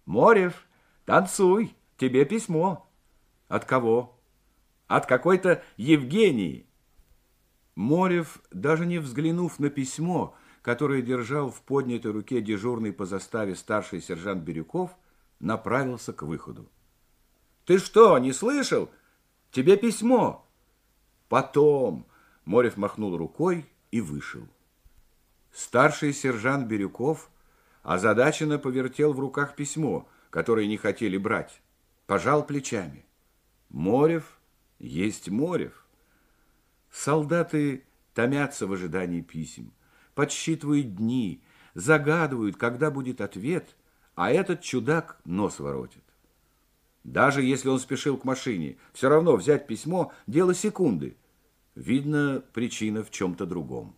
Морев, танцуй, тебе письмо. От кого? От какой-то Евгении. Морев, даже не взглянув на письмо, которое держал в поднятой руке дежурный по заставе старший сержант Бирюков, направился к выходу. Ты что, не слышал? Тебе письмо. Потом. Морев махнул рукой и вышел. Старший сержант Бирюков озадаченно повертел в руках письмо, которое не хотели брать. Пожал плечами. Морев есть Морев. Солдаты томятся в ожидании писем, подсчитывают дни, загадывают, когда будет ответ, а этот чудак нос воротит. Даже если он спешил к машине, все равно взять письмо – дело секунды. Видно, причина в чем-то другом.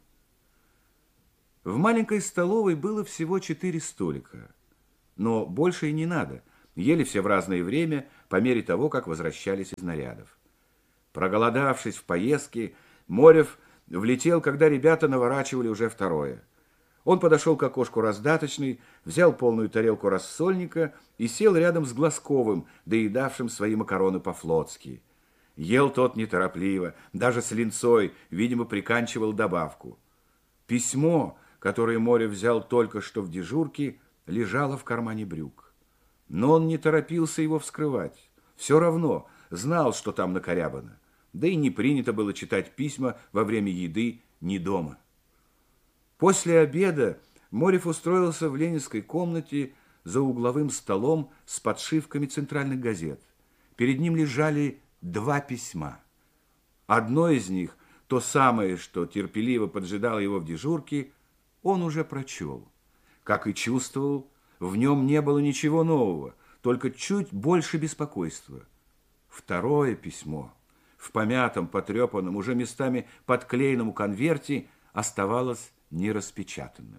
В маленькой столовой было всего 4 столика. Но больше и не надо. Ели все в разное время, по мере того, как возвращались из нарядов. Проголодавшись в поездке, Морев влетел, когда ребята наворачивали уже второе. Он подошел к окошку раздаточной, взял полную тарелку рассольника и сел рядом с Глазковым, доедавшим свои макароны по-флотски. Ел тот неторопливо, даже с линцой, видимо, приканчивал добавку. Письмо, которое Морев взял только что в дежурке, лежало в кармане брюк. Но он не торопился его вскрывать. Все равно знал, что там накорябано. Да и не принято было читать письма во время еды ни дома. После обеда Морев устроился в ленинской комнате за угловым столом с подшивками центральных газет. Перед ним лежали 2 письма. Одно из них, то самое, что терпеливо поджидало его в дежурке, он уже прочел. Как и чувствовал, в нем не было ничего нового, только чуть больше беспокойства. Второе письмо в помятом, потрепанном, уже местами подклеенном конверте оставалось нераспечатанным.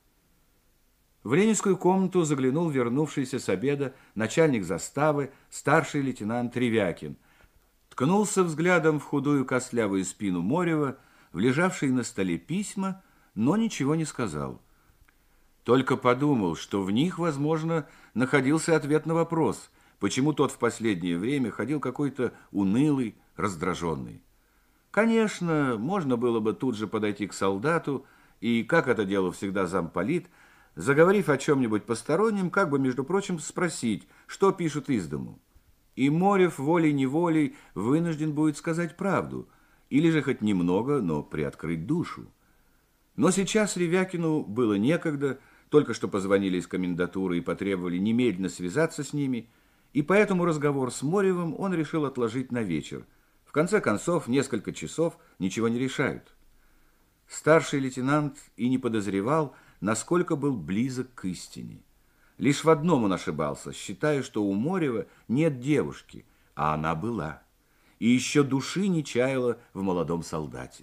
В ленинскую комнату заглянул вернувшийся с обеда начальник заставы, старший лейтенант Ревякин. Ткнулся взглядом в худую костлявую спину Морева, в лежавшие на столе письма, но ничего не сказал. Только подумал, что в них, возможно, находился ответ на вопрос, почему тот в последнее время ходил какой-то унылый, раздраженный. Конечно, можно было бы тут же подойти к солдату и, как это делал всегда замполит, заговорив о чем-нибудь постороннем, как бы, между прочим, спросить, что пишут из дому. И Морев волей-неволей вынужден будет сказать правду, или же хоть немного, но приоткрыть душу. Но сейчас Ревякину было некогда, только что позвонили из комендатуры и потребовали немедленно связаться с ними, и поэтому разговор с Моревым он решил отложить на вечер. В конце концов, несколько часов ничего не решают. Старший лейтенант и не подозревал, насколько был близок к истине. Лишь в одном он ошибался, считая, что у Морева нет девушки, а она была. И еще души не чаяла в молодом солдате.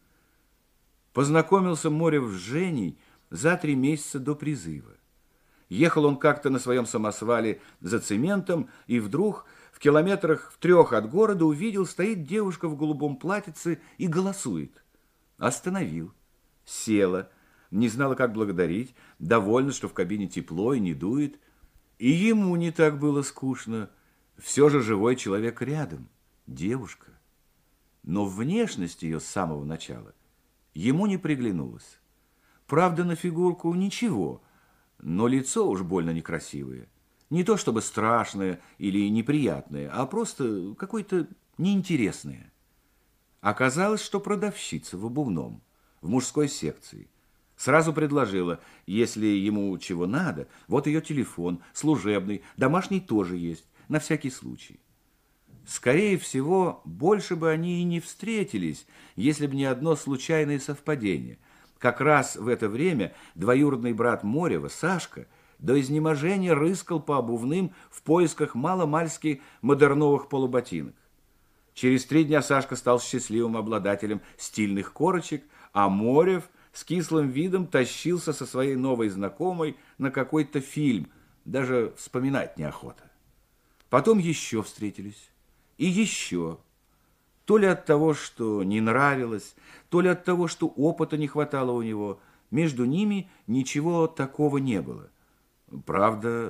Познакомился Морев с Женей за 3 месяца до призыва. Ехал он как-то на своем самосвале за цементом, и вдруг в километрах в 3 от города увидел, стоит девушка в голубом платьице и голосует. Остановил, села, не знала, как благодарить, довольна, что в кабине тепло и не дует. И ему не так было скучно. Все же живой человек рядом, девушка. Но внешность ее с самого начала ему не приглянулась. Правда, на фигурку ничего, но лицо уж больно некрасивое. Не то чтобы страшное или неприятное, а просто какое-то неинтересное. Оказалось, что продавщица в обувном, в мужской секции. Сразу предложила, если ему чего надо, вот ее телефон, служебный, домашний тоже есть, на всякий случай. Скорее всего, больше бы они и не встретились, если бы не одно случайное совпадение. Как раз в это время двоюродный брат Морева, Сашка, до изнеможения рыскал по обувным в поисках маломальски модерновых полуботинок. Через 3 дня Сашка стал счастливым обладателем стильных корочек, а Морев с кислым видом тащился со своей новой знакомой на какой-то фильм, даже вспоминать неохота. Потом еще встретились, и еще. То ли от того, что не нравилось, то ли от того, что опыта не хватало у него, между ними ничего такого не было. Правда,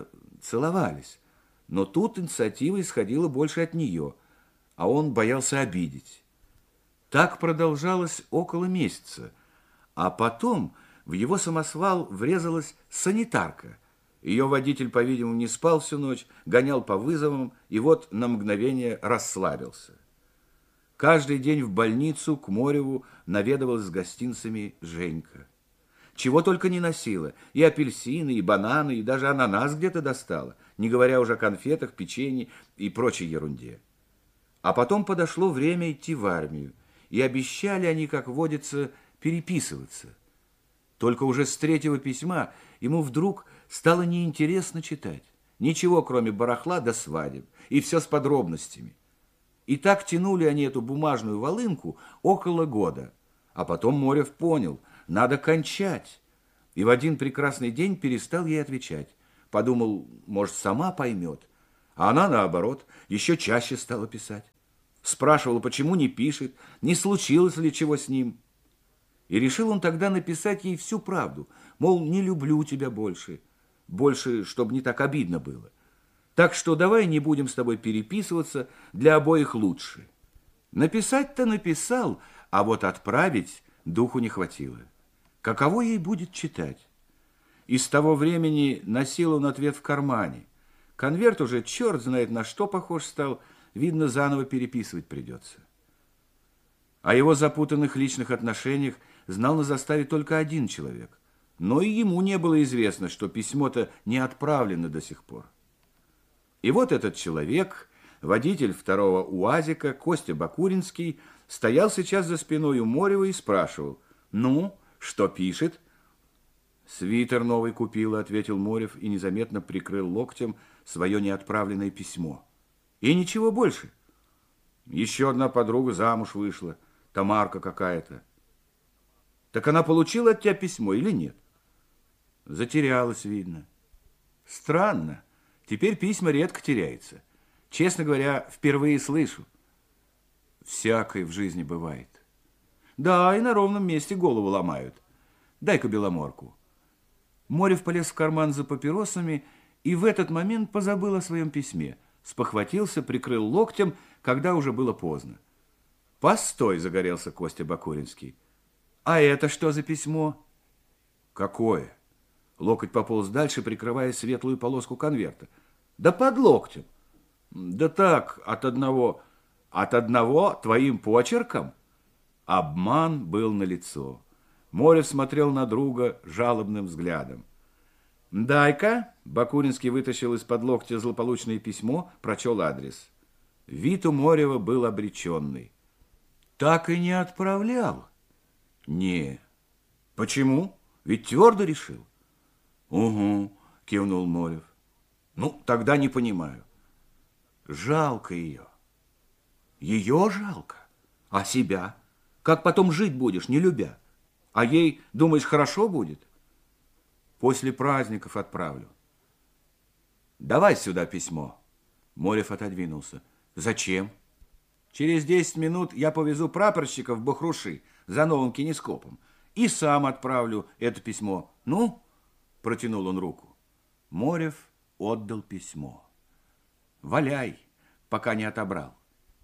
целовались. Но тут инициатива исходила больше от нее, а он боялся обидеть. Так продолжалось около месяца, а потом в его самосвал врезалась санитарка. Ее водитель, по-видимому, не спал всю ночь, гонял по вызовам и вот на мгновение расслабился. Каждый день в больницу к Мореву наведывалась с гостинцами Женька. Чего только не носила, и апельсины, и бананы, и даже ананас где-то достала, не говоря уже о конфетах, печенье и прочей ерунде. А потом подошло время идти в армию, и обещали они, как водится, переписываться. Только уже с третьего письма ему вдруг стало неинтересно читать. Ничего, кроме барахла до свадеб, и все с подробностями. И так тянули они эту бумажную волынку около года. А потом Морев понял, надо кончать. И в один прекрасный день перестал ей отвечать. Подумал, может, сама поймет. А она, наоборот, еще чаще стала писать. Спрашивала, почему не пишет, не случилось ли чего с ним. И решил он тогда написать ей всю правду, мол, не люблю тебя больше, чтобы не так обидно было. Так что давай не будем с тобой переписываться, для обоих лучше. Написать-то написал, а вот отправить духу не хватило. Каково ей будет читать? И с того времени носил он ответ в кармане. Конверт уже черт знает на что похож стал, видно, заново переписывать придется. О его запутанных личных отношениях знал на заставе только один человек, но и ему не было известно, что письмо-то не отправлено до сих пор. И вот этот человек, водитель второго УАЗика, Костя Бакуринский, стоял сейчас за спиной у Морева и спрашивал: «Ну, что пишет?» «Свитер новый купила», — ответил Морев и незаметно прикрыл локтем свое неотправленное письмо. «И ничего больше. Еще одна подруга замуж вышла, Тамарка какая-то». «Так она получила от тебя письмо или нет?» «Затерялась, видно». «Странно. Теперь письма редко теряются. Честно говоря, впервые слышу». «Всякое в жизни бывает». «Да, и на ровном месте голову ломают. Дай-ка беломорку». Морев полез в карман за папиросами и в этот момент позабыл о своем письме. Спохватился, прикрыл локтем, когда уже было поздно. «Постой!» – загорелся Костя Бакуринский. «А это что за письмо?» «Какое?» Локоть пополз дальше, прикрывая светлую полоску конверта. «Да под локтем». «Да так, от одного...» «От одного твоим почерком?» Обман был налицо. Морев смотрел на друга жалобным взглядом. «Дай-ка!» Бакуринский вытащил из-под локтя злополучное письмо, прочел адрес. Вид у Морева был обреченный. «Так и не отправлял?» «Не». «Почему? Ведь твердо решил». «Угу», кивнул Морев. «Ну, тогда не понимаю». «Жалко ее». «Ее жалко? А себя? Как потом жить будешь, не любя? А ей, думаешь, хорошо будет?» «После праздников отправлю». «Давай сюда письмо». Морев отодвинулся. «Зачем?» «Через 10 минут я повезу прапорщика в Бахруши за новым кинескопом и сам отправлю это письмо. Ну?» Протянул он руку. Морев отдал письмо. «Валяй, пока не отобрал».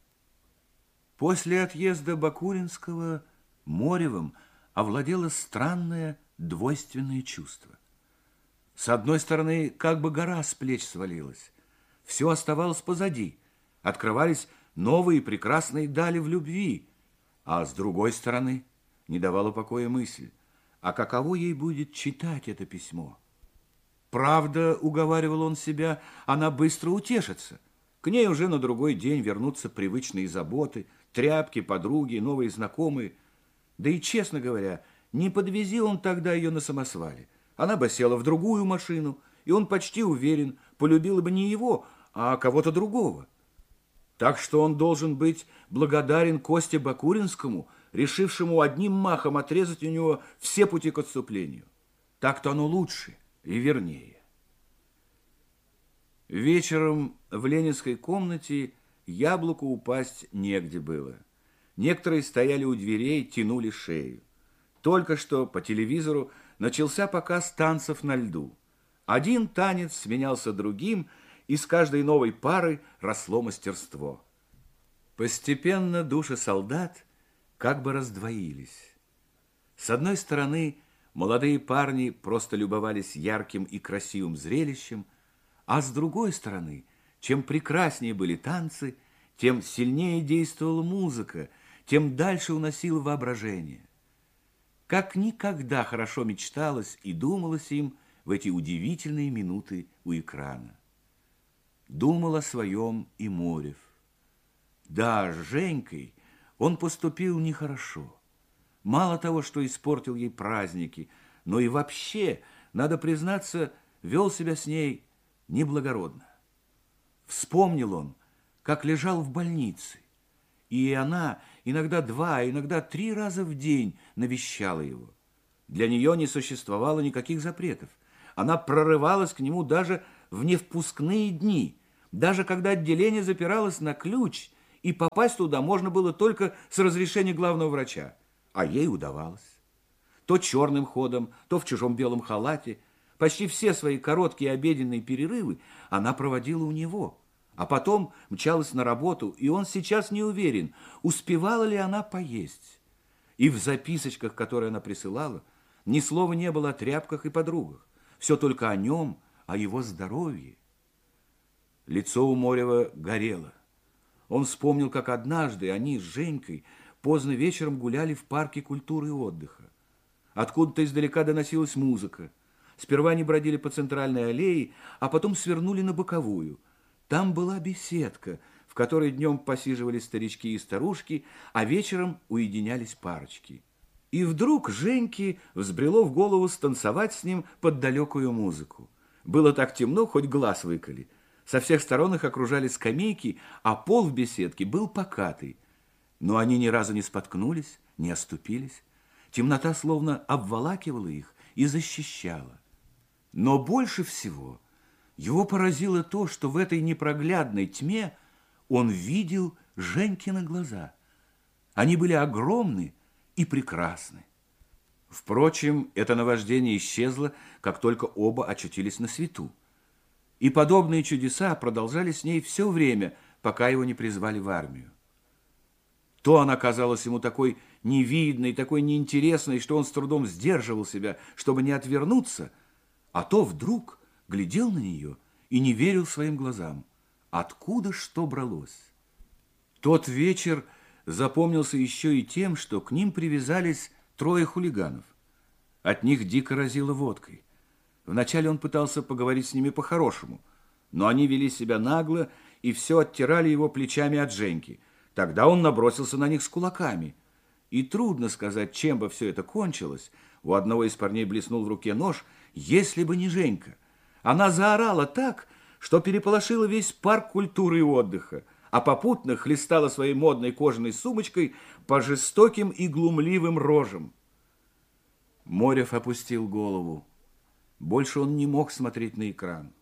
После отъезда Бакуринского Моревым овладело странное двойственное чувство. С одной стороны, как бы гора с плеч свалилась. Все оставалось позади. Открывались новые прекрасные дали в любви. А с другой стороны, не давала покоя мысль, а каково ей будет читать это письмо? Правда, уговаривал он себя, она быстро утешится. К ней уже на другой день вернутся привычные заботы, тряпки, подруги, новые знакомые. Да и, честно говоря, не подвези он тогда ее на самосвале. Она бы села в другую машину, и он почти уверен, полюбила бы не его, а кого-то другого. Так что он должен быть благодарен Косте Бакуринскому, решившему одним махом отрезать у него все пути к отступлению. Так-то оно лучше и вернее. Вечером в ленинской комнате яблоку упасть негде было. Некоторые стояли у дверей, тянули шею. Только что по телевизору начался показ танцев на льду. Один танец сменялся другим, и с каждой новой пары росло мастерство. Постепенно души солдат как бы раздвоились. С одной стороны, молодые парни просто любовались ярким и красивым зрелищем, а с другой стороны, чем прекраснее были танцы, тем сильнее действовала музыка, тем дальше уносило воображение. Как никогда хорошо мечталось и думалось им в эти удивительные минуты у экрана. Думал о своем и Морев. Да, с Женькой он поступил нехорошо. Мало того, что испортил ей праздники, но и вообще, надо признаться, вел себя с ней неблагородно. Вспомнил он, как лежал в больнице, и она иногда 2, а иногда 3 раза в день навещала его. Для нее не существовало никаких запретов. Она прорывалась к нему даже в невпускные дни, даже когда отделение запиралось на ключ, и попасть туда можно было только с разрешения главного врача. А ей удавалось. То черным ходом, то в чужом белом халате. Почти все свои короткие обеденные перерывы она проводила у него, а потом мчалась на работу, и он сейчас не уверен, успевала ли она поесть. И в записочках, которые она присылала, ни слова не было о тряпках и подругах. Все только о нем, о его здоровье. Лицо у Морева горело. Он вспомнил, как однажды они с Женькой поздно вечером гуляли в парке культуры и отдыха. Откуда-то издалека доносилась музыка. Сперва они бродили по центральной аллее, а потом свернули на боковую. Там была беседка, в которой днем посиживали старички и старушки, а вечером уединялись парочки. И вдруг Женьке взбрело в голову станцевать с ним под далекую музыку. Было так темно, хоть глаз выколи. Со всех сторон их окружали скамейки, а пол в беседке был покатый. Но они ни разу не споткнулись, не оступились. Темнота словно обволакивала их и защищала. Но больше всего его поразило то, что в этой непроглядной тьме он видел Женькины глаза. Они были огромны и прекрасны. Впрочем, это наваждение исчезло, как только оба очутились на свету. И подобные чудеса продолжались с ней все время, пока его не призвали в армию. То она казалась ему такой невидной, такой неинтересной, что он с трудом сдерживал себя, чтобы не отвернуться, а то вдруг глядел на нее и не верил своим глазам. Откуда что бралось? Тот вечер запомнился еще и тем, что к ним привязались 3 хулиганов. От них дико разило водкой. Вначале он пытался поговорить с ними по-хорошему, но они вели себя нагло и все оттирали его плечами от Женьки. Тогда он набросился на них с кулаками. И трудно сказать, чем бы все это кончилось. У одного из парней блеснул в руке нож, если бы не Женька. Она заорала так, что переполошила весь парк культуры и отдыха, а попутно хлестала своей модной кожаной сумочкой по жестоким и глумливым рожам. Морев опустил голову. Больше он не мог смотреть на экран.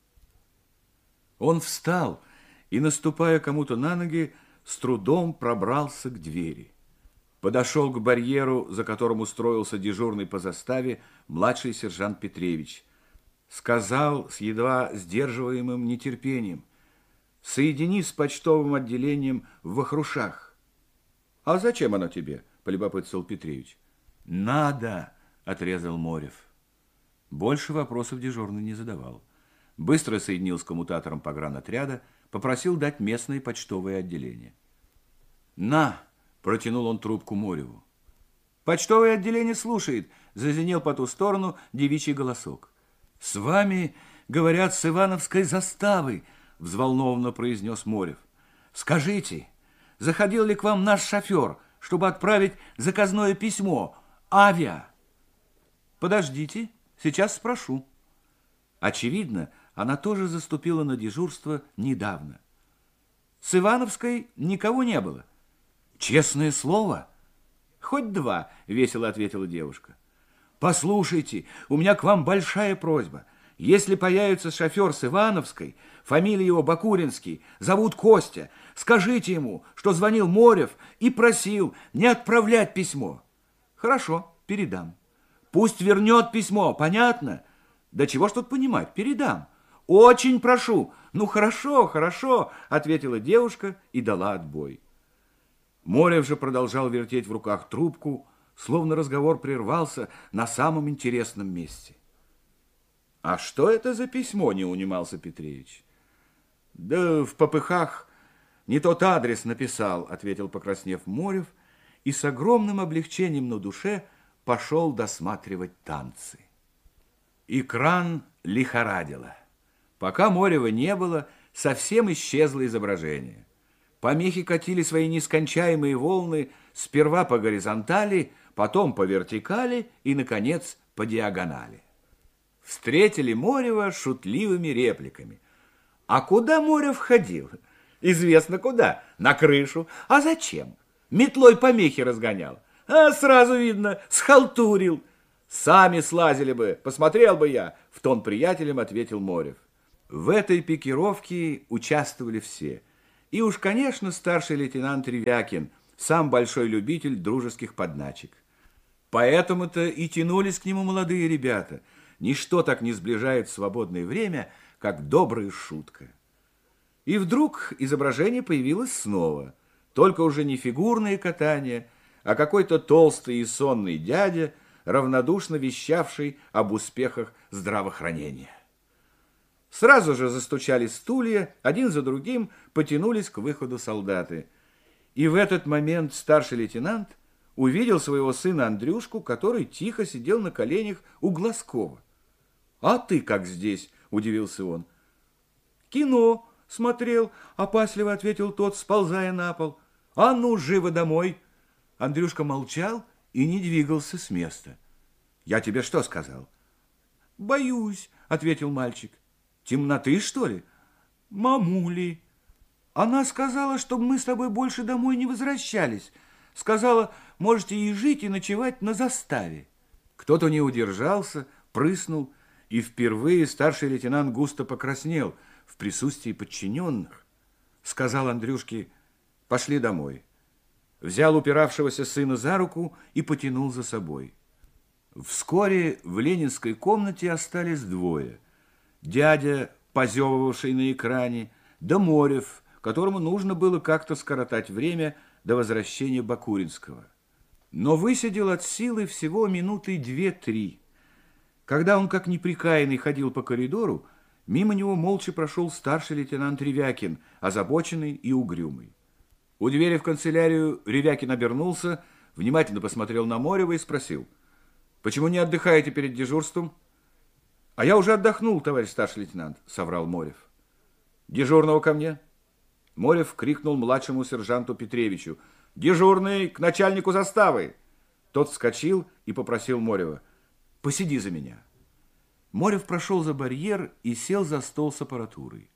Он встал и, наступая кому-то на ноги, с трудом пробрался к двери. Подошел к барьеру, за которым устроился дежурный по заставе младший сержант Петревич. Сказал с едва сдерживаемым нетерпением: «Соедини с почтовым отделением в Вахрушах». «А зачем оно тебе?» – полюбопытствовал Петревич. «Надо», – отрезал Морев. Больше вопросов дежурный не задавал. Быстро соединил с коммутатором погранотряда, попросил дать местное почтовое отделение. «На!» – протянул он трубку Мореву. «Почтовое отделение слушает», – зазвенел по ту сторону девичий голосок. «С вами говорят с Ивановской заставы», – взволнованно произнес Морев. «Скажите, заходил ли к вам наш шофер, чтобы отправить заказное письмо? Авиа?» «Подождите, сейчас спрошу». Очевидно, она тоже заступила на дежурство недавно. «С Ивановской никого не было». «Честное слово?» «Хоть 2», — весело ответила девушка. «Послушайте, у меня к вам большая просьба. Если появится шофер с Ивановской, фамилия его Бакуринский, зовут Костя, скажите ему, что звонил Морев и просил не отправлять письмо». «Хорошо, передам. Пусть вернет письмо, понятно?» Да чего ж тут понимать, передам. Очень прошу. Ну, хорошо, хорошо, ответила девушка и дала отбой. Морев же продолжал вертеть в руках трубку, словно разговор прервался на самом интересном месте. А что это за письмо, не унимался Петревич? Да в попыхах не тот адрес написал, ответил, покраснев, Морев, и с огромным облегчением на душе пошел досматривать танцы. Экран лихорадило. Пока Морева не было, совсем исчезло изображение. Помехи катили свои нескончаемые волны сперва по горизонтали, потом по вертикали и, наконец, по диагонали. Встретили Морева шутливыми репликами. А куда Морев ходил? Известно куда. На крышу. А зачем? Метлой помехи разгонял. А сразу видно, схалтурил. Сами слазили бы, посмотрел бы я, в тон приятелям ответил Морев. В этой пикировке участвовали все. И уж, конечно, старший лейтенант Ревякин, сам большой любитель дружеских подначек. Поэтому-то и тянулись к нему молодые ребята. Ничто так не сближает в свободное время, как добрая шутка. И вдруг изображение появилось снова. Только уже не фигурное катание, а какой-то толстый и сонный дядя, равнодушно вещавший об успехах здравоохранения. Сразу же застучали стулья, один за другим потянулись к выходу солдаты. И в этот момент старший лейтенант увидел своего сына Андрюшку, который тихо сидел на коленях у Глазкова. «А ты как здесь?» – удивился он. «Кино смотрел», – опасливо ответил тот, сползая на пол. «А ну, живо домой!» Андрюшка молчал и не двигался с места. «Я тебе что сказал?» «Боюсь», – ответил мальчик. «Темноты, что ли?» «Мамули. Она сказала, чтобы мы с тобой больше домой не возвращались. Сказала, можете и жить, и ночевать на заставе». Кто-то не удержался, прыснул, и впервые старший лейтенант густо покраснел в присутствии подчиненных. Сказал Андрюшке: «Пошли домой». Взял упиравшегося сына за руку и потянул за собой. Вскоре в ленинской комнате остались двое. Дядя, позевывавший на экране, да Морев, которому нужно было как-то скоротать время до возвращения Бакуринского. Но высидел от силы всего минуты 2-3. Когда он, как неприкаянный, ходил по коридору, мимо него молча прошел старший лейтенант Ревякин, озабоченный и угрюмый. У двери в канцелярию Ревякин обернулся, внимательно посмотрел на Морева и спросил: «Почему не отдыхаете перед дежурством?» «А я уже отдохнул, товарищ старший лейтенант», — соврал Морев. «Дежурного ко мне». Морев крикнул младшему сержанту Петревичу: «Дежурный, к начальнику заставы!» Тот вскочил и попросил Морева: «Посиди за меня». Морев прошел за барьер и сел за стол с аппаратурой.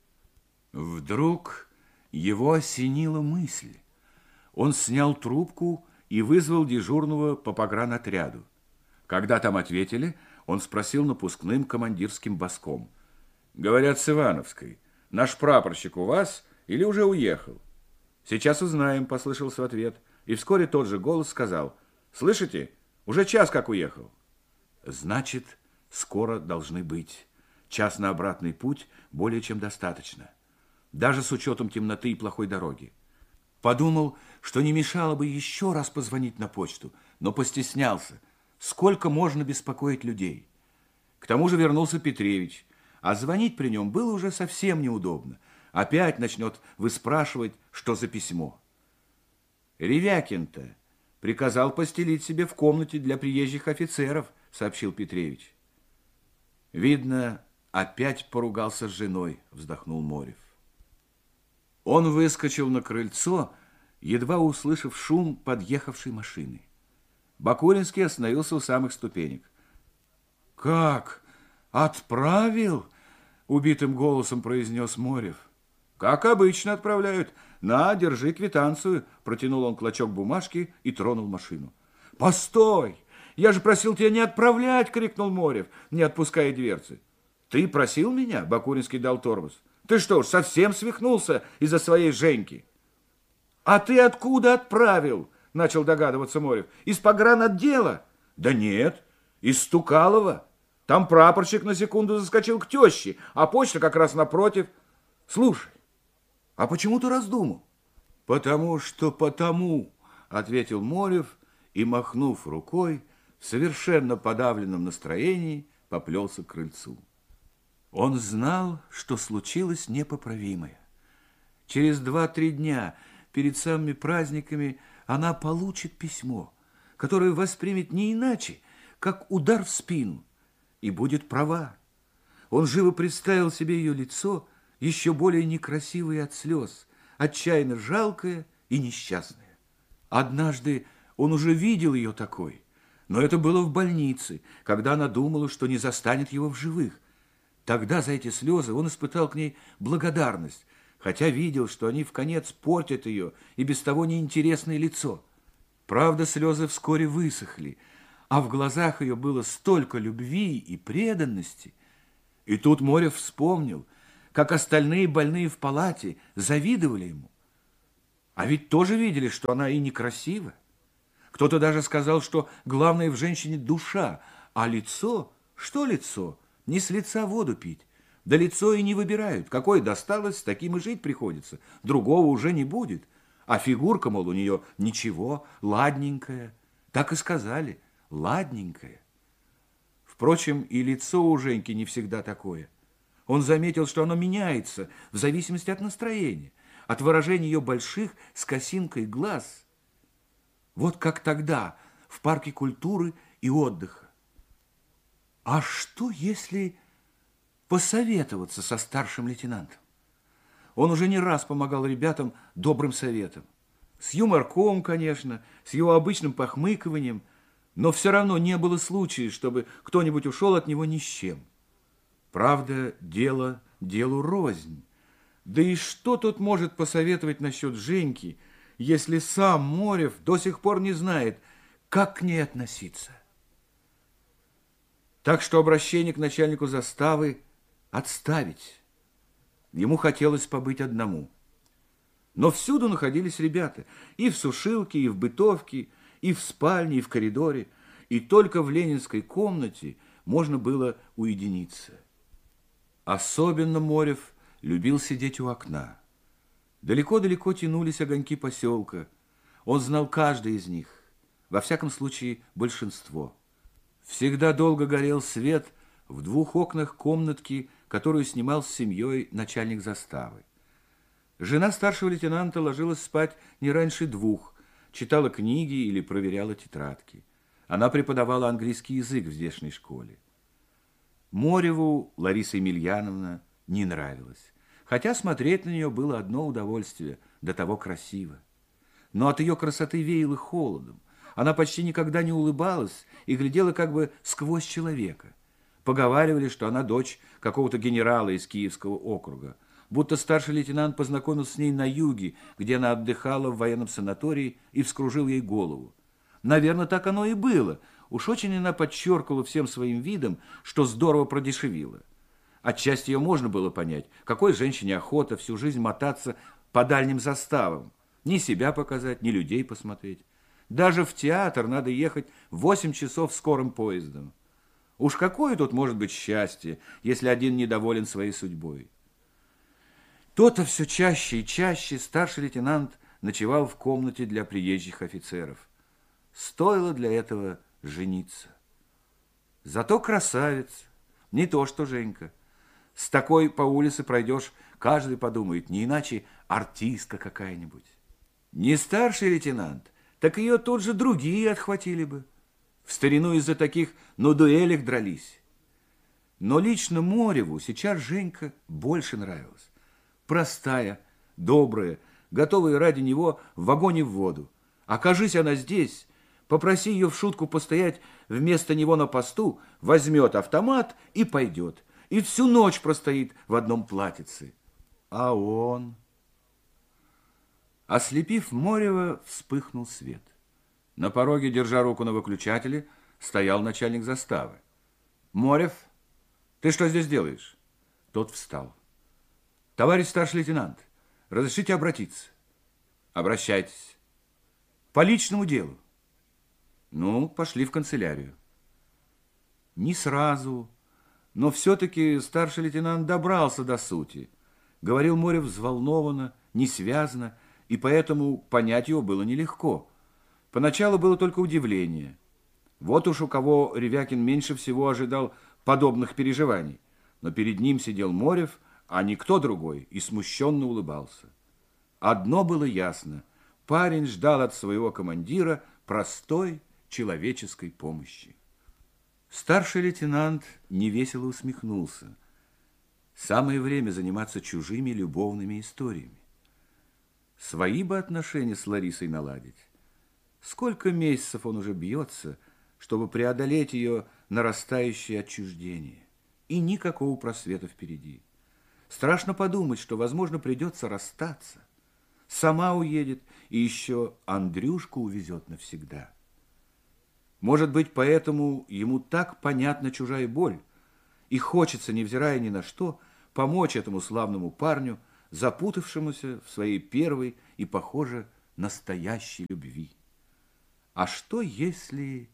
Вдруг его осенила мысль. Он снял трубку и вызвал дежурного по погранотряду. Когда там ответили, он спросил напускным командирским баском: «Говорят, с Ивановской. Наш прапорщик у вас или уже уехал?» «Сейчас узнаем», — послышался в ответ. И вскоре тот же голос сказал: «Слышите? Уже час как уехал». «Значит, скоро должны быть. Час на обратный путь более чем достаточно. Даже с учетом темноты и плохой дороги». Подумал, что не мешало бы еще раз позвонить на почту, но постеснялся. Сколько можно беспокоить людей? К тому же вернулся Петревич, а звонить при нем было уже совсем неудобно. Опять начнет выспрашивать, что за письмо. «Ревякин-то приказал постелить себе в комнате для приезжих офицеров», сообщил Петревич. «Видно, опять поругался с женой», вздохнул Морев. Он выскочил на крыльцо, едва услышав шум подъехавшей машины. Бакуринский остановился у самых ступенек. «Как? Отправил?» — убитым голосом произнес Морев. «Как обычно отправляют. На, держи квитанцию», — протянул он клочок бумажки и тронул машину. «Постой! Я же просил тебя не отправлять!» — крикнул Морев, не отпуская дверцы. «Ты просил меня?» — Бакуринский дал тормоз. «Ты что уж, совсем свихнулся из-за своей Женьки?» «А ты откуда отправил?» — начал догадываться Морев. «Из погранотдела?» «Да нет, из Стукалова. Там прапорщик на секунду заскочил к теще, а почта как раз напротив. Слушай, а почему ты раздумал? Потому, ответил Морев и, махнув рукой, в совершенно подавленном настроении поплелся к крыльцу. Он знал, что случилось непоправимое. Через 2-3 дня перед самыми праздниками она получит письмо, которое воспримет не иначе, как удар в спину, и будет права. Он живо представил себе ее лицо, еще более некрасивое от слез, отчаянно жалкое и несчастное. Однажды он уже видел ее такой, но это было в больнице, когда она думала, что не застанет его в живых. Тогда за эти слезы он испытал к ней благодарность, хотя видел, что они вконец портят ее и без того неинтересное лицо. Правда, слезы вскоре высохли, а в глазах ее было столько любви и преданности. И тут Морев вспомнил, как остальные больные в палате завидовали ему. А ведь тоже видели, что она и некрасива. Кто-то даже сказал, что главное в женщине душа, а лицо, что лицо? Не с лица воду пить. Да лицо и не выбирают. Какое досталось, с таким и жить приходится. Другого уже не будет. А фигурка, мол, у нее ничего, ладненькая. Так и сказали, ладненькая. Впрочем, и лицо у Женьки не всегда такое. Он заметил, что оно меняется в зависимости от настроения, от выражения ее больших с косинкой глаз. Вот как тогда в парке культуры и отдыха. А что, если посоветоваться со старшим лейтенантом? Он уже не раз помогал ребятам добрым советом. С юморком, конечно, с его обычным похмыкиванием, но все равно не было случая, чтобы кто-нибудь ушел от него ни с чем. Правда, дело делу рознь. Да и что тут может посоветовать насчет Женьки, если сам Морев до сих пор не знает, как к ней относиться? Так что обращение к начальнику заставы отставить. Ему хотелось побыть одному. Но всюду находились ребята. И в сушилке, и в бытовке, и в спальне, и в коридоре. И только в ленинской комнате можно было уединиться. Особенно Морев любил сидеть у окна. Далеко-далеко тянулись огоньки поселка. Он знал каждый из них, во всяком случае большинство. Всегда долго горел свет в 2 окнах комнатки, которую снимал с семьей начальник заставы. Жена старшего лейтенанта ложилась спать не раньше 2, читала книги или проверяла тетрадки. Она преподавала английский язык в здешней школе. Мореву Лариса Емельяновна не нравилась, хотя смотреть на нее было одно удовольствие, до того красиво. Но от ее красоты веяло холодом. Она почти никогда не улыбалась и глядела как бы сквозь человека. Поговаривали, что она дочь какого-то генерала из Киевского округа, будто старший лейтенант познакомился с ней на юге, где она отдыхала в военном санатории, и вскружил ей голову. Наверное, так оно и было. Уж очень она подчеркивала всем своим видом, что здорово продешевила. Отчасти ее можно было понять, какой женщине охота всю жизнь мотаться по дальним заставам, ни себя показать, ни людей посмотреть. Даже в театр надо ехать 8 часов скорым поездом. Уж какое тут может быть счастье, если один недоволен своей судьбой? То-то все чаще и чаще старший лейтенант ночевал в комнате для приезжих офицеров. Стоило для этого жениться. Зато красавец, не то что Женька. С такой по улице пройдешь, каждый подумает, не иначе артистка какая-нибудь. Не старший лейтенант, так ее тут же другие отхватили бы. В старину из-за таких на дуэлях дрались. Но лично Мореву сейчас Женька больше нравилась. Простая, добрая, готовая ради него в огонь и в воду. Окажись она здесь, попроси ее в шутку постоять вместо него на посту, возьмет автомат и пойдет. И всю ночь простоит в одном платьице. А он... Ослепив Морева, вспыхнул свет. На пороге, держа руку на выключателе, стоял начальник заставы. «Морев, ты что здесь делаешь?» Тот встал. «Товарищ старший лейтенант, разрешите обратиться?» «Обращайтесь». «По личному делу». «Ну, пошли в канцелярию». Не сразу, Но все-таки старший лейтенант добрался до сути. Говорил Морев взволнованно, несвязно, и поэтому понять его было нелегко. Поначалу было только удивление. Вот уж у кого Ревякин меньше всего ожидал подобных переживаний. Но перед ним сидел Морев, а никто другой, и смущенно улыбался. Одно было ясно. Парень ждал от своего командира простой человеческой помощи. Старший лейтенант невесело усмехнулся. Самое время заниматься чужими любовными историями. Свои бы отношения с Ларисой наладить. Сколько месяцев он уже бьется, чтобы преодолеть ее нарастающее отчуждение. И никакого просвета впереди. Страшно подумать, что, возможно, придется расстаться. Сама уедет, и еще Андрюшку увезет навсегда. Может быть, поэтому ему так понятна чужая боль, и хочется, невзирая ни на что, помочь этому славному парню, запутавшемуся в своей первой и, похоже, настоящей любви. А что если...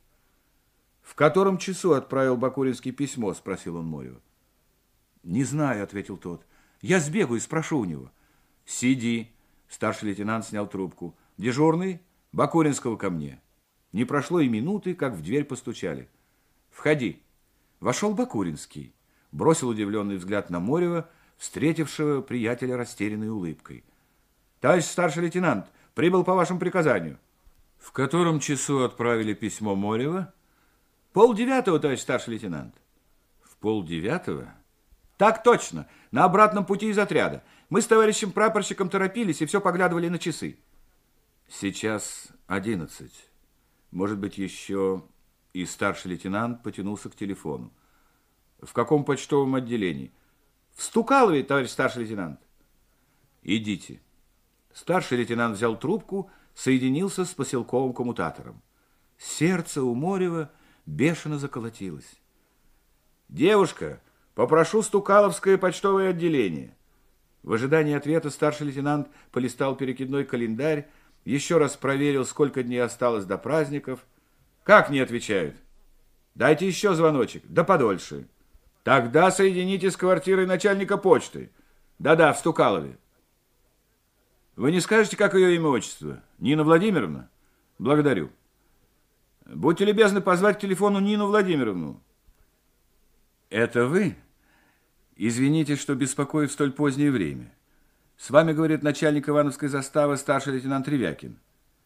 «В котором часу отправил Бакуринский письмо?» – спросил он Морева. «Не знаю», – ответил тот. «Я сбегу и спрошу у него». «Сиди», – старший лейтенант снял трубку. «Дежурный? Бакуринского ко мне». Не прошло и минуты, как в дверь постучали. «Входи». Вошел Бакуринский, бросил удивленный взгляд на Морева, встретившего приятеля растерянной улыбкой. «Товарищ старший лейтенант, прибыл по вашему приказанию». «В котором часу отправили письмо Морева?» 8:30, товарищ старший лейтенант. В 8:30? Так точно, на обратном пути из отряда. Мы с товарищем прапорщиком торопились и все поглядывали на часы. Сейчас 11. Может быть, еще... И старший лейтенант потянулся к телефону. В каком почтовом отделении? В Стукалове, товарищ старший лейтенант. Идите. Старший лейтенант взял трубку, соединился с поселковым коммутатором. Сердце у Морева бешено заколотилось. «Девушка, попрошу Стукаловское почтовое отделение». В ожидании ответа старший лейтенант полистал перекидной календарь, еще раз проверил, сколько дней осталось до праздников. «Как не отвечают?» «Дайте еще звоночек, да подольше». «Тогда соедините с квартирой начальника почты». «Да-да, в Стукалове». «Вы не скажете, как ее имя, отчество? Нина Владимировна?» «Благодарю». «Будьте любезны позвать к телефону Нину Владимировну». «Это вы? Извините, что беспокою в столь позднее время. С вами, говорит, начальник Ивановской заставы старший лейтенант Ревякин.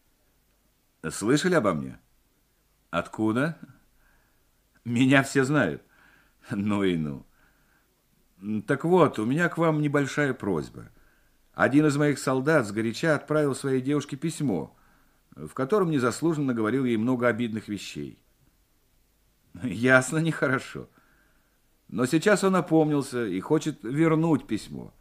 Слышали обо мне?» «Откуда?» «Меня все знают». «Ну и ну». «Так вот, у меня к вам небольшая просьба. Один из моих солдат сгоряча отправил своей девушке письмо, в котором незаслуженно говорил ей много обидных вещей». «Ясно, нехорошо. Но сейчас он опомнился и хочет вернуть письмо».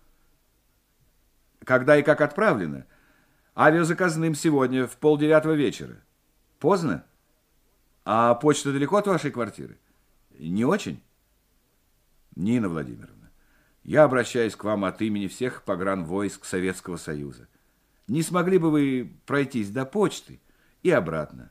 «Когда и как отправлено?» «Авиазаказным сегодня в 8:30 вечера». «Поздно? А почта далеко от вашей квартиры?» «Не очень?» «Нина Владимировна, я обращаюсь к вам от имени всех погранвойск Советского Союза. Не смогли бы вы пройтись до почты и обратно?»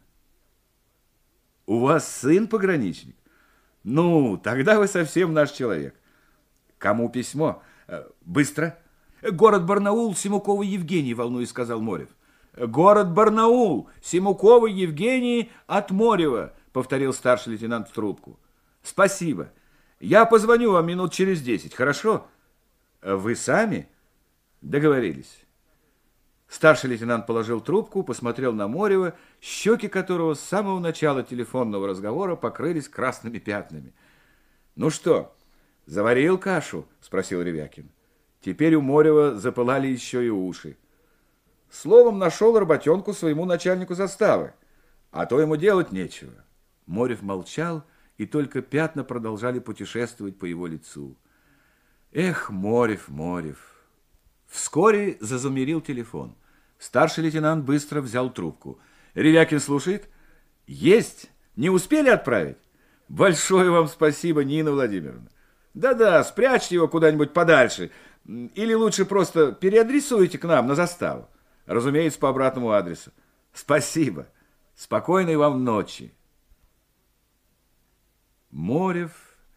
«У вас сын пограничник? Ну, тогда вы совсем наш человек. Кому письмо? Быстро!» «Город Барнаул, Симукова Евгений», волнуясь, сказал Морев. «Город Барнаул, Симукова Евгений от Морева», повторил старший лейтенант в трубку. «Спасибо. Я позвоню вам минут через 10, хорошо?» «Вы сами?» «Договорились». Старший лейтенант положил трубку, посмотрел на Морева, щеки которого с самого начала телефонного разговора покрылись красными пятнами. «Ну что, заварил кашу?» – спросил Ревякин. Теперь у Морева запылали еще и уши. Словом, нашел работенку своему начальнику заставы, а то ему делать нечего. Морев молчал, и только пятна продолжали путешествовать по его лицу. Эх, Морев, Морев. Вскоре зазумерил телефон. Старший лейтенант быстро взял трубку. «Ревякин слушает?» «Есть! Не успели отправить?» «Большое вам спасибо, Нина Владимировна». «Да-да, спрячьте его куда-нибудь подальше. Или лучше просто переадресуйте к нам на заставу. Разумеется, по обратному адресу. Спасибо. Спокойной вам ночи». Морев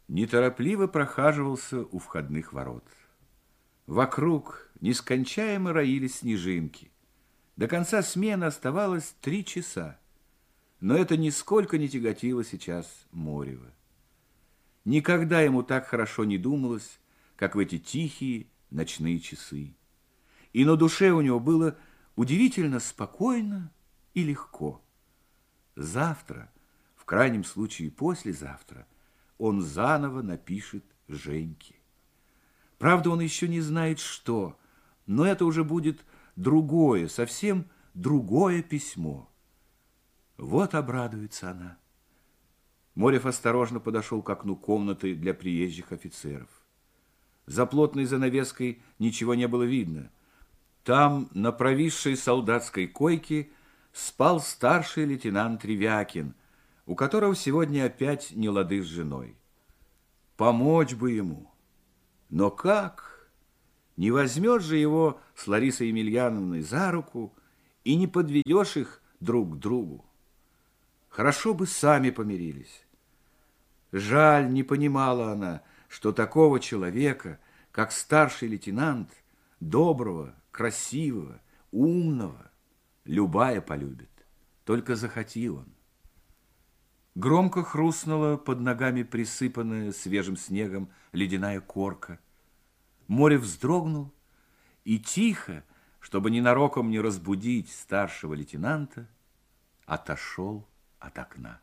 неторопливо прохаживался у входных ворот. Вокруг нескончаемо роились снежинки. До конца смены оставалось 3 часа, но это нисколько не тяготило сейчас Морева. Никогда ему так хорошо не думалось, как в эти тихие ночные часы. И на душе у него было удивительно спокойно и легко. Завтра, в крайнем случае послезавтра, он заново напишет Женьке. Правда, он еще не знает, что, но это уже будет другое, совсем другое письмо. Вот обрадуется она. Морев осторожно подошел к окну комнаты для приезжих офицеров. За плотной занавеской ничего не было видно. Там, на провисшей солдатской койке, спал старший лейтенант Ревякин, у которого сегодня опять не лады с женой. Помочь бы ему. Но как? Не возьмешь же его с Ларисой Емельяновной за руку и не подведешь их друг к другу. Хорошо бы сами помирились. Жаль, не понимала она, что такого человека, как старший лейтенант, доброго, красивого, умного, любая полюбит. Только захоти он. Громко хрустнула под ногами присыпанная свежим снегом ледяная корка. Морев вздрогнул и тихо, чтобы ненароком не разбудить старшего лейтенанта, отошел от окна.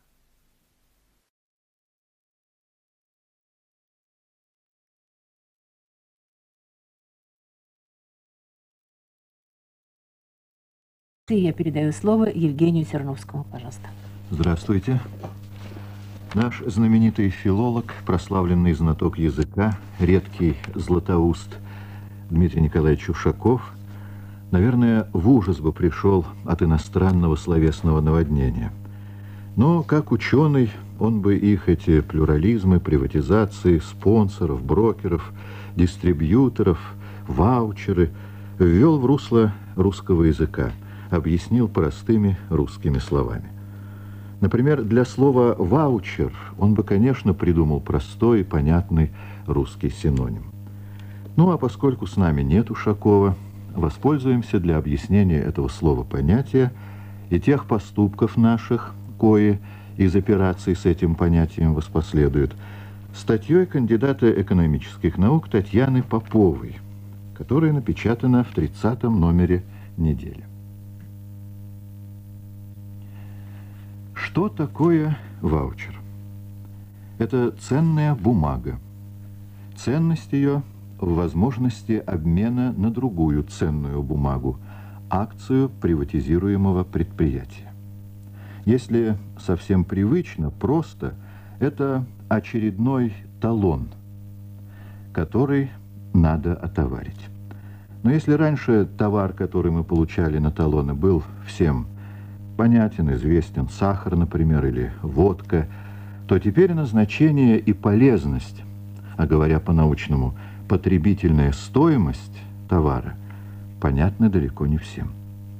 Я передаю слово Евгению Серновскому, пожалуйста. Здравствуйте. Наш знаменитый филолог, прославленный знаток языка, редкий златоуст Дмитрий Николаевич Ушаков, наверное, в ужас бы пришел от иностранного словесного наводнения. Но, как ученый, он бы их, эти плюрализмы, приватизации, спонсоров, брокеров, дистрибьюторов, ваучеры, ввел в русло русского языка, объяснил простыми русскими словами. Например, для слова «ваучер» он бы, конечно, придумал простой и понятный русский синоним. Ну, а поскольку с нами нет Ушакова, воспользуемся для объяснения этого слова-понятия и тех поступков наших, кои из операций с этим понятием воспоследуют, статьей кандидата экономических наук Татьяны Поповой, которая напечатана в 30-м номере «Недели». Что такое ваучер? Это ценная бумага. Ценность ее в возможности обмена на другую ценную бумагу, акцию приватизируемого предприятия. Если совсем привычно, просто, это очередной талон, который надо отоварить. Но если раньше товар, который мы получали на талоны, был всем понятен, известен, сахар, например, или водка, то теперь назначение и полезность, а говоря по-научному, потребительная стоимость товара, понятны далеко не всем.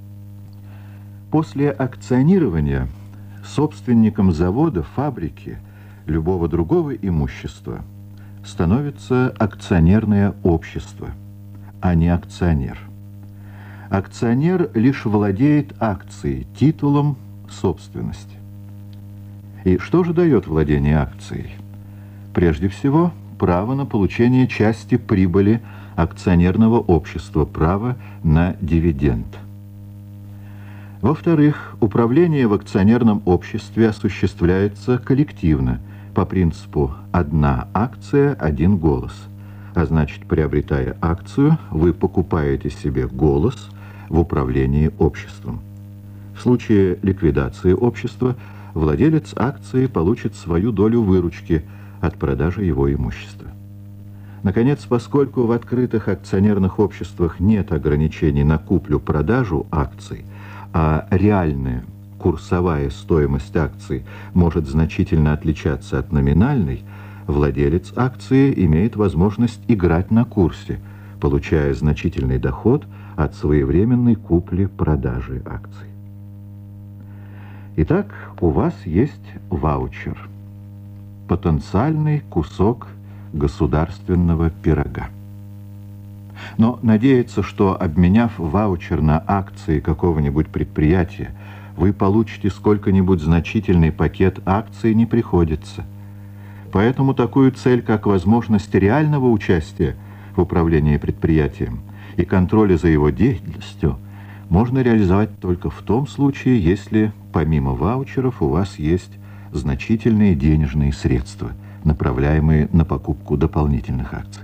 После акционирования собственником завода, фабрики, любого другого имущества становится акционерное общество, а не акционер. Акционер лишь владеет акцией, титулом собственности. И что же дает владение акцией? Прежде всего, право на получение части прибыли акционерного общества, право на дивиденд. Во-вторых, управление в акционерном обществе осуществляется коллективно, по принципу «одна акция, один голос». А значит, приобретая акцию, вы покупаете себе голос в управлении обществом. В случае ликвидации общества владелец акции получит свою долю выручки от продажи его имущества. Наконец, поскольку в открытых акционерных обществах нет ограничений на куплю-продажу акций, а реальная курсовая стоимость акций может значительно отличаться от номинальной, владелец акции имеет возможность играть на курсе, получая значительный доход от своевременной купли-продажи акций. Итак, у вас есть ваучер. потенциальный кусок государственного пирога. Но надеяться, что, обменяв ваучер на акции какого-нибудь предприятия, вы получите сколько-нибудь значительный пакет акций, не приходится. Поэтому такую цель, как возможность реального участия в управлении предприятием и контроле за его деятельностью, можно реализовать только в том случае, если помимо ваучеров у вас есть значительные денежные средства, направляемые на покупку дополнительных акций.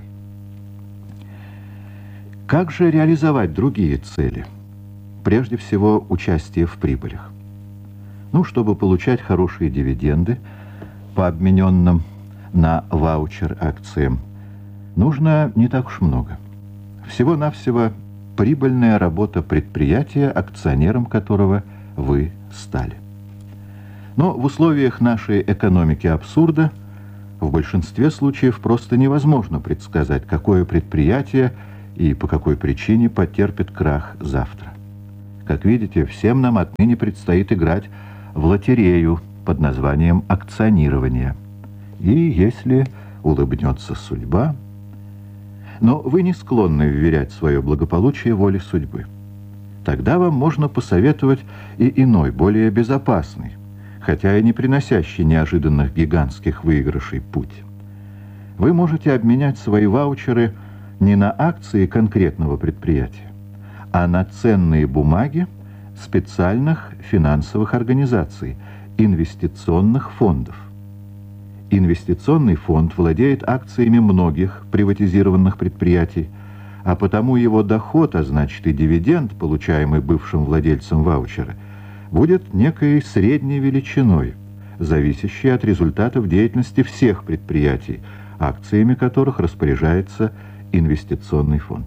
Как же реализовать другие цели? Прежде всего, участие в прибылях. Чтобы получать хорошие дивиденды по обмененным на ваучер акциям, нужно не так уж много. Всего-навсего прибыльная работа предприятия, акционером которого вы стали. Но в условиях нашей экономики абсурда в большинстве случаев просто невозможно предсказать, какое предприятие и по какой причине потерпит крах завтра. Как видите, всем нам отныне предстоит играть в лотерею под названием акционирование. И если улыбнется судьба... Но вы не склонны вверять свое благополучие воле судьбы. Тогда вам можно посоветовать и иной, более безопасный, хотя и не приносящий неожиданных гигантских выигрышей путь. Вы можете обменять свои ваучеры не на акции конкретного предприятия, а на ценные бумаги специальных финансовых организаций, инвестиционных фондов. Инвестиционный фонд владеет акциями многих приватизированных предприятий, а потому его доход, а значит и дивиденд, получаемый бывшим владельцем ваучера, будет некой средней величиной, зависящей от результатов деятельности всех предприятий, акциями которых распоряжается инвестиционный фонд.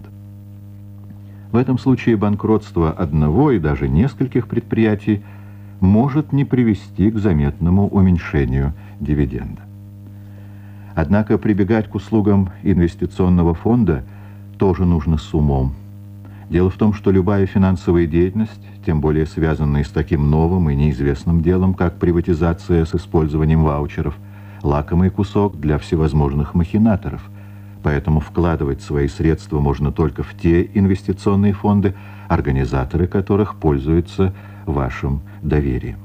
В этом случае банкротство одного и даже нескольких предприятий может не привести к заметному уменьшению дивиденда. Однако прибегать к услугам инвестиционного фонда тоже нужно с умом. Дело в том, что любая финансовая деятельность, тем более связанная с таким новым и неизвестным делом, как приватизация с использованием ваучеров, лакомый кусок для всевозможных махинаторов. Поэтому вкладывать свои средства можно только в те инвестиционные фонды, организаторы которых пользуются вашим доверием.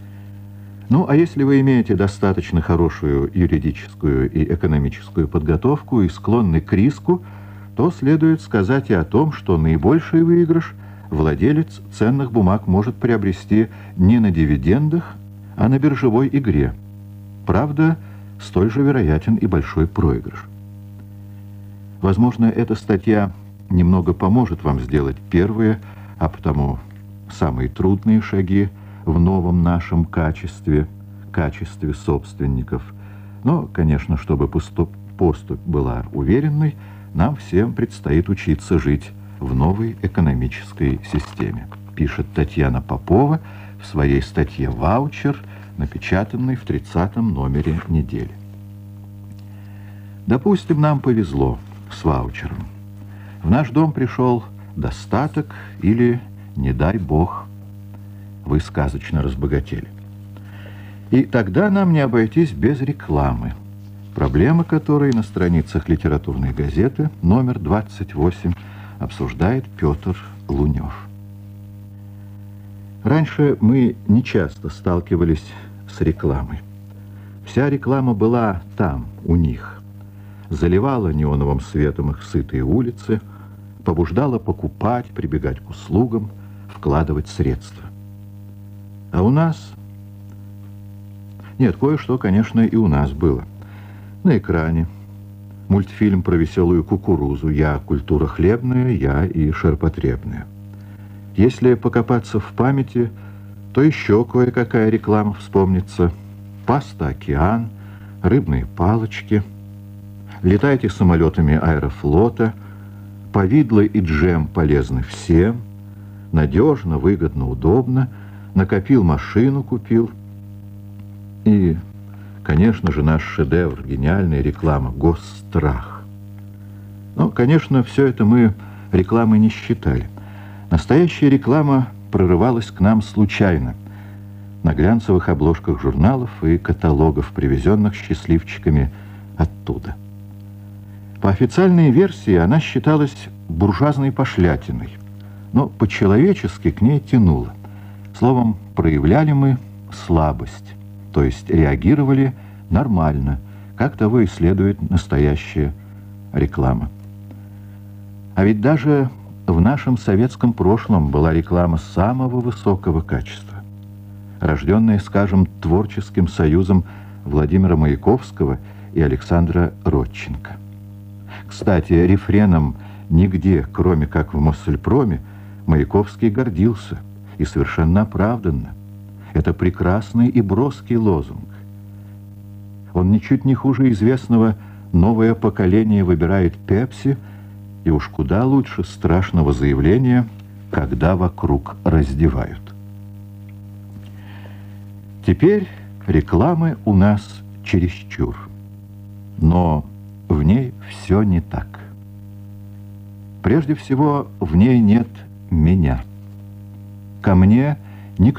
А если вы имеете достаточно хорошую юридическую и экономическую подготовку и склонны к риску, то следует сказать и о том, что наибольший выигрыш владелец ценных бумаг может приобрести не на дивидендах, а на биржевой игре. Правда, столь же вероятен и большой проигрыш. Возможно, эта статья немного поможет вам сделать первые, а потому самые трудные шаги в новом нашем качестве собственников. Но, конечно, чтобы поступь была уверенной, нам всем предстоит учиться жить в новой экономической системе, пишет Татьяна Попова в своей статье «Ваучер», напечатанной в 30-м номере недели. Допустим, нам повезло с ваучером. В наш дом пришел достаток или, не дай бог, вы сказочно разбогатели. И тогда нам не обойтись без рекламы, проблемы которой на страницах литературной газеты номер 28 обсуждает Петр Лунев. Раньше мы нечасто сталкивались с рекламой. Вся реклама была там, у них. Заливала неоновым светом их сытые улицы, побуждала покупать, прибегать к услугам, вкладывать средства. А у нас... Нет, кое-что, конечно, и у нас было. На экране мультфильм про веселую кукурузу. Я культура хлебная, я и ширпотребная. Если покопаться в памяти, то еще кое-какая реклама вспомнится. Паста «Океан», рыбные палочки. Летайте самолетами Аэрофлота. Повидло и джем полезны всем. Надежно, выгодно, удобно. Накопил машину, купил. И, конечно же, наш шедевр, гениальная реклама «Госстрах». Но, конечно, все это мы рекламой не считали. Настоящая реклама прорывалась к нам случайно. на глянцевых обложках журналов и каталогов, привезенных счастливчиками оттуда. По официальной версии она считалась буржуазной пошлятиной, но по-человечески к ней тянуло. Словом, проявляли мы слабость, то есть реагировали нормально, как того и следует настоящая реклама. А ведь даже в нашем советском прошлом была реклама самого высокого качества, рожденная, скажем, творческим союзом Владимира Маяковского и Александра Родченко. Кстати, рефреном «Нигде, кроме как в Моссельпроме» Маяковский гордился, и совершенно оправданно. Это прекрасный и броский лозунг. Он ничуть не хуже известного «Новое поколение выбирает Пепси», и уж куда лучше страшного заявления «Когда вокруг раздевают». Теперь рекламы у нас чересчур, но в ней все не так. Прежде всего, в ней нет меня. Ко мне